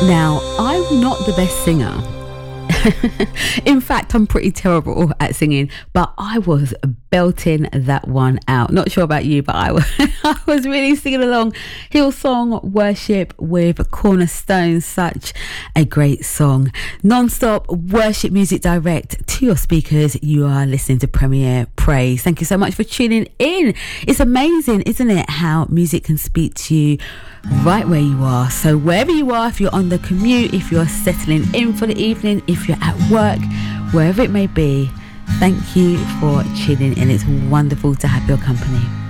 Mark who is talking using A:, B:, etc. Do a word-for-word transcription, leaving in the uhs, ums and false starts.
A: Now, I'm not the best singer. In fact, I'm pretty terrible at singing, but I was belting that one out. Not sure about you, but I was, I was really singing along. Hillsong Worship with Cornerstone, such a great song. Non-stop worship music direct to your speakers. You are listening to Premier Praise. Thank you so much for tuning in. It's amazing, isn't it, how music can speak to you right where you are. So wherever you are, if you're on the commute, if you're settling in for the evening, if you're at work, wherever it may be, thank you for tuning in. It's wonderful to have your company.